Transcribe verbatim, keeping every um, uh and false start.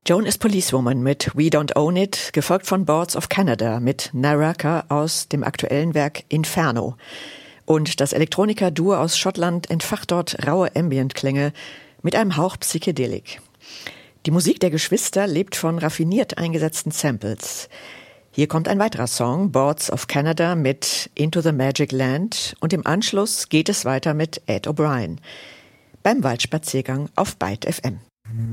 Joan is Policewoman mit We Don't Own It, gefolgt von Boards of Canada mit Naraka aus dem aktuellen Werk Inferno. Und das Elektroniker-Duo aus Schottland entfacht dort raue Ambient-Klänge mit einem Hauch Psychedelik. Die Musik der Geschwister lebt von raffiniert eingesetzten Samples. Hier kommt ein weiterer Song, Boards of Canada mit Into the Magic Land, und im Anschluss geht es weiter mit Ed O'Brien beim Waldspaziergang auf Byte F M.